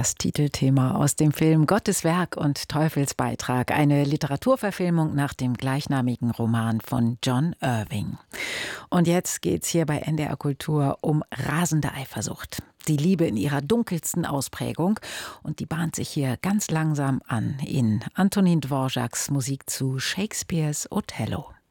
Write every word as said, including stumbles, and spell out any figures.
das Titelthema aus dem Film Gottes Werk und Teufelsbeitrag, eine Literaturverfilmung nach dem gleichnamigen Roman von John Irving. Und jetzt geht's hier bei N D R Kultur um rasende Eifersucht. Die Liebe in ihrer dunkelsten Ausprägung, und die bahnt sich hier ganz langsam an in Antonin Dvořáks Musik zu Shakespeares Othello.